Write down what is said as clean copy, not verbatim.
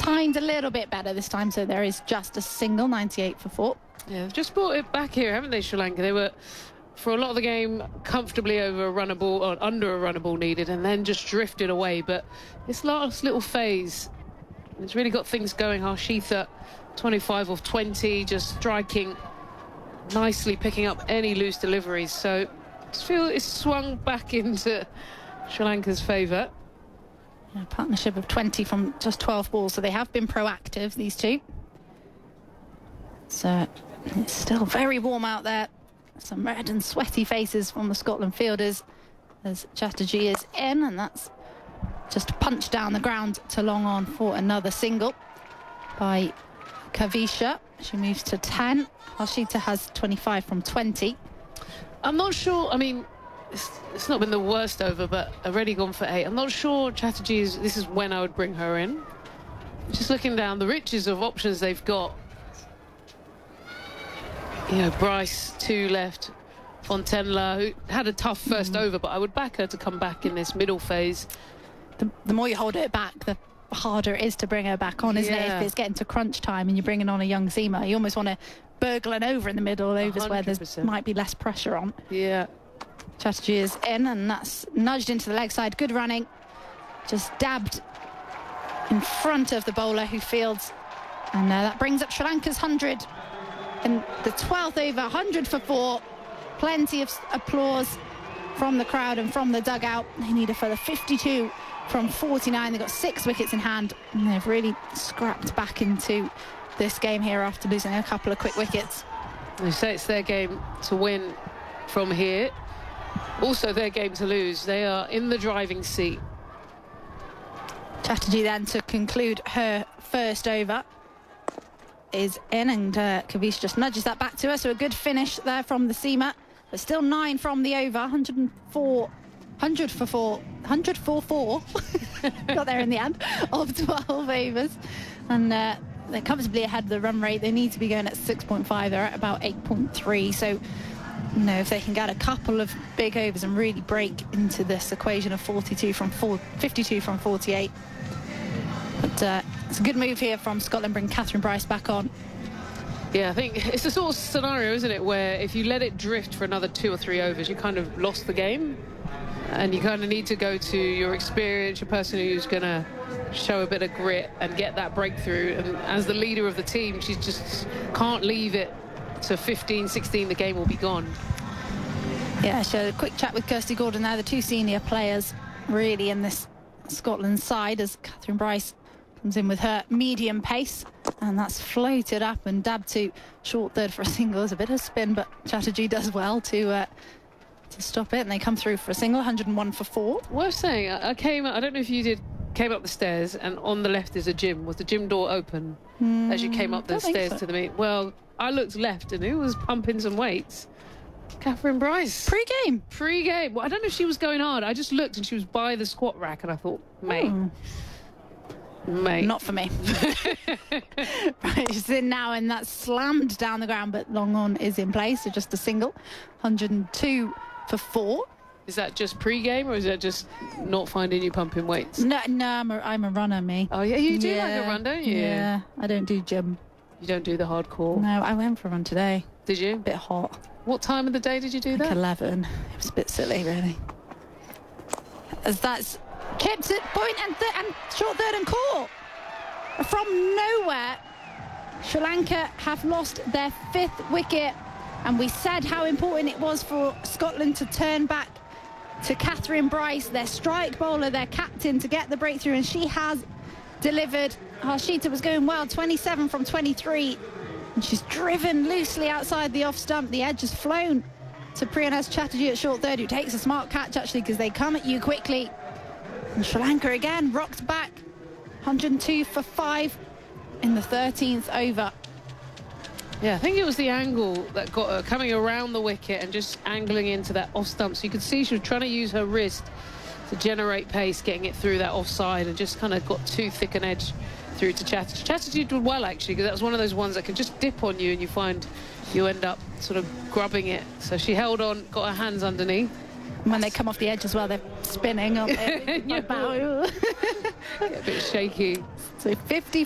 timed a little bit better this time, so there is just a single, 98 for 4. Yeah, they've just brought it back here, haven't they, Sri Lanka? They were, for a lot of the game, comfortably over a runner ball, or under a runner ball needed, and then just drifted away. But this last little phase, it's really got things going. Harshita, 25 of 20, just striking nicely, picking up any loose deliveries. So I just feel it's swung back into Sri Lanka's favour. A partnership of 20 from just 12 balls, so they have been proactive, these two. So it's still very warm out there. Some red and sweaty faces from the Scotland fielders as Chatterjee is in, and that's just punched down the ground to long on for another single by Kavisha. She moves to 10. Harshita has 25 from 20. I'm not sure, I mean, it's not been the worst over, but already gone for 8. I'm not sure Chatterjee is, this is when I would bring her in. Just looking down the riches of options they've got. You know, Bryce, 2 left. Fontenla, who had a tough first over, but I would back her to come back in this middle phase. The more you hold it back, the harder it is to bring her back on, isn't it? If it's getting to crunch time and you're bringing on a young Seema, you almost want to burgle an over in the middle, overs 100%. Where there might be less pressure on. Yeah. Chatterjee is in, and that's nudged into the leg side. Good running. Just dabbed in front of the bowler who fields. And that brings up Sri Lanka's 100. In the 12th over, 100 for 4. Plenty of applause from the crowd and from the dugout. They need a further 52 from 49. They've got 6 wickets in hand, and they've really scrapped back into this game here after losing a couple of quick wickets. They say it's their game to win from here. Also their game to lose. They are in the driving seat. Chatterjee then to conclude her first over is in, and Kavish just nudges that back to her. So a good finish there from the Seema, but still 9 from the over. 100 for 4 got there in the end of 12 overs, and they're comfortably ahead of the run rate. They need to be going at 6.5. They're at about 8.3. So, you know, if they can get a couple of big overs and really break into this equation of 52 from 48. But it's a good move here from Scotland, bring Catherine Bryce back on. Yeah, I think it's a sort of scenario, isn't it, where if you let it drift for another 2 or 3 overs, you kind of lost the game, and you kind of need to go to your experience, your person who's going to show a bit of grit and get that breakthrough. And as the leader of the team, she just can't leave it to 15, 16, the game will be gone. Yeah, so a quick chat with Kirsty Gordon now, the 2 senior players really in this Scotland side, as Catherine Bryce comes in with her medium pace, and that's floated up and dabbed to short third for a single. There's a bit of spin, but Chatterjee does well to stop it, and they come through for a single. 101 for 4. Worth saying, I don't know if you came up the stairs, and on the left is a gym. Was the gym door open as you came up the stairs to the meet? Well, I looked left, and who was pumping some weights? Catherine Bryce. Pre-game. Well, I don't know if she was going hard. I just looked, and she was by the squat rack, and I thought, mate. Not for me. Right, she's in now, and that's slammed down the ground, but long on is in place, so just a single. 102 for 4. Is that just pre-game, or is that just not finding you pumping weights? No, I'm a runner, me. Oh, yeah, you do like a run, don't you? Yeah, I don't do gym. You don't do the hardcore? No, I went for a run today. Did you? A bit hot. What time of the day did you do that? 11. It was a bit silly, really. As that's chipped at point and short third and caught. From nowhere, Sri Lanka have lost their 5th wicket, and we said how important it was for Scotland to turn back to Catherine Bryce, their strike bowler, their captain, to get the breakthrough, and she has delivered. Harshita was going well, 27 from 23, and she's driven loosely outside the off stump. The edge has flown to Priyanath Chatterjee at short third, who takes a smart catch, actually, because they come at you quickly. And Sri Lanka again rocked back. 102 for 5 in the 13th over. Yeah, I think it was the angle that got her coming around the wicket and just angling into that off stump. So you could see she was trying to use her wrist to generate pace, getting it through that offside, and just kind of got too thick an edge through to Chatterjee. Chatterjee did well, actually, because that was one of those ones that can just dip on you and you find you end up sort of grubbing it. So she held on, got her hands underneath. And when they come off the edge as well, they're spinning, aren't they? Get a bit shaky. So 50